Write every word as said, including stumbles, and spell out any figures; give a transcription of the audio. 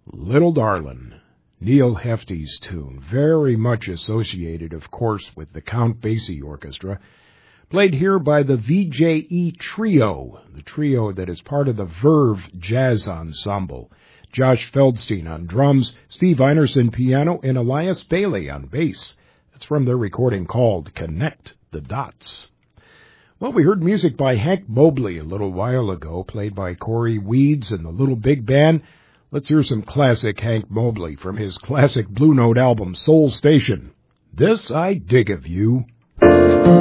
Little Darlin', Neil Hefti's tune, very much associated, of course, with the Count Basie Orchestra, played here by the V J E Trio, the trio that is part of the Verve Jazz Ensemble. Josh Feldstein on drums, Steve Einerson piano, and Elias Bailey on bass. That's from their recording called Connect the Dots. Well, we heard music by Hank Mobley a little while ago, played by Corey Weeds and the Little Big Band. Let's hear some classic Hank Mobley from his classic Blue Note album, Soul Station. This I Dig of You.